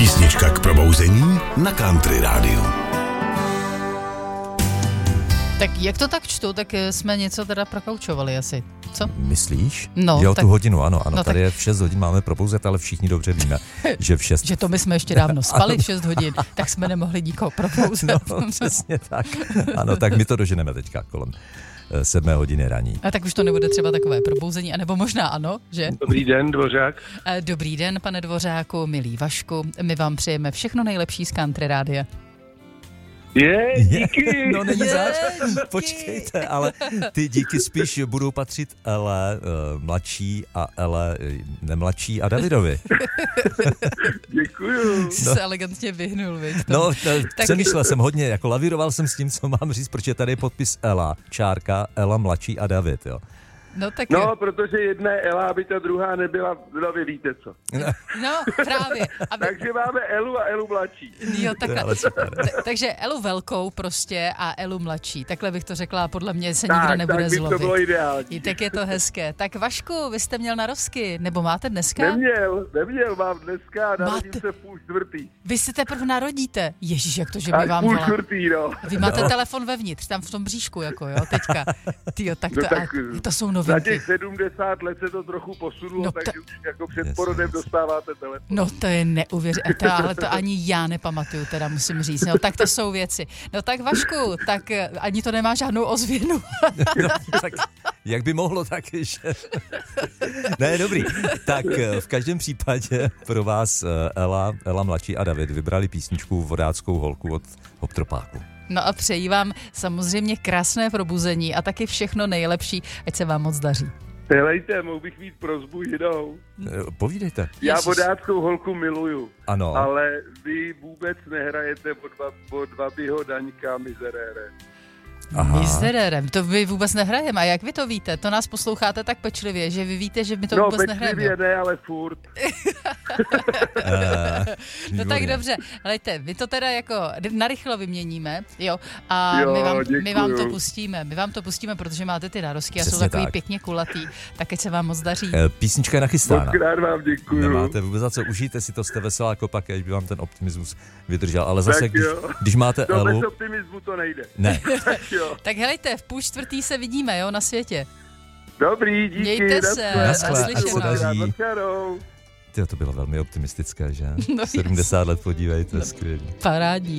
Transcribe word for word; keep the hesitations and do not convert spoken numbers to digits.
Písnička k probouzení na Country rádiu. Tak jak to tak čtu, tak jsme něco teda prokaučovali asi, co? Myslíš? No, jo, tak, tu hodinu, ano, ano. no, Tady tak, je v šest hodin, máme probouzet, ale všichni dobře víme, že v šest... že to my jsme ještě dávno spali v šest hodin, tak jsme nemohli nikoho probouzet. No, přesně tak. Ano, tak my to doženeme teďka kolem sedmé hodiny raní. A tak už to nebude třeba takové probouzení, anebo možná ano, že? Dobrý den, Dvořák. Dobrý den, pane Dvořáku, milý Vašku, my vám přejeme všechno nejlepší z Country rádia. Je, díky. No není zač. Počkejte, ale ty díky spíš budou patřit Ele uh, mladší a Ele nemladší a Davidovi. Děkuju. Jsi No. se elegantně vyhnul, viď? No, Tak- přemýšlel jsem hodně, jako lavíroval jsem s tím, co mám říct, protože tady je podpis Ela, čárka, Ela mladší a David, jo. No, tak No, protože jedna je Ela, aby ta druhá nebyla, no vy víte co. no, právě. Aby... Takže máme Elu a Elu mladší. Jo, tak, Ale super. t- takže Elu velkou prostě a Elu mladší. Takhle bych to řekla, podle mě se Tak, nikdo tak nebude by to bylo zlobit. ideální. I tak je to hezké. Tak Vašku, vy jste měl narozky, nebo máte dneska? Neměl, neměl, mám dneska, narodím Máte- se v půl čtvrtý. Vy se teprve narodíte. Ježíš, jak to, že my Až vám půl volá. čtvrtý, no. Vy máte telefon vevnitř, tam v tom bříšku, jako jo, teďka. Tyjo, tak to, No tak, a to jsou za novinky. těch sedmdesát let se to trochu posunulo, No, takže ta- už jako před Jasně, porodem jasně. dostáváte telefon. No to je neuvěřitelné, to, ale to ani já nepamatuju, teda musím říct. No tak to jsou věci. No tak Vašku, tak eh, ani to nemá žádnou ozvěnu. No, tak jak by mohlo, tak že... Ne, dobrý. Tak v každém případě pro vás Ela, Ela mladší a David vybrali písničku Vodáckou holku od Hoptropáku. No a přeji vám samozřejmě krásné probuzení a taky všechno nejlepší, ať se vám moc daří. Helejte, mohl bych mít prosbu jinou. Povídejte. Já Ježiš. vodáckou holku miluju, Ano. ale vy vůbec nehrajete od, va- od Vabyho Daňka Mizerére. Aha. Mizerérem, to vy vůbec nehrajeme. A jak vy to víte? To nás posloucháte tak pečlivě, že vy víte, že my to No, vůbec nehrajeme. pečlivě ne, ale furt. Eh, No tak výborně. dobře, helejte, my to teda jako narychlo vyměníme, jo, a Jo, my, vám, my děkuju. vám to pustíme, my vám to pustíme, protože máte ty narozky a jsou Přesně takový tak. pěkně kulatý, tak ať se vám moc daří. Eh, Písnička je nachystána. Moc krát vám děkuju. Nemáte vůbec za co, užijte si to, jste veselá kopak, až by vám ten optimismus vydržel, ale zase, Tak když, jo. když máte No, Elu... bez optimismu to nejde. Ne, Tak jo. Tak helejte, v půl čtvrtý se vidíme, jo, na světě. Dobrý, díky. Mějte se, naschle. Naschle, ať se daří. Naschledanou. tyjo, to bylo velmi optimistické, že? No, sedmdesát let, podívejte, No. skvělý. Parádní.